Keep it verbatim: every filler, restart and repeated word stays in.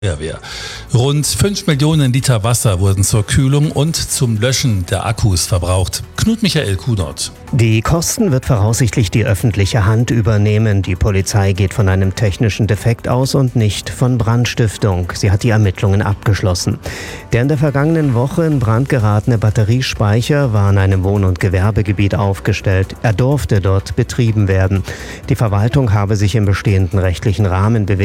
Feuerwehr. Rund fünf Millionen Liter Wasser wurden zur Kühlung und zum Löschen der Akkus verbraucht. Knut Michael Kunert. Die Kosten wird voraussichtlich die öffentliche Hand übernehmen. Die Polizei geht von einem technischen Defekt aus und nicht von Brandstiftung. Sie hat die Ermittlungen abgeschlossen. Der in der vergangenen Woche in Brand geratene Batteriespeicher war in einem Wohn- und Gewerbegebiet aufgestellt. Er durfte dort betrieben werden. Die Verwaltung habe sich im bestehenden rechtlichen Rahmen bewegt.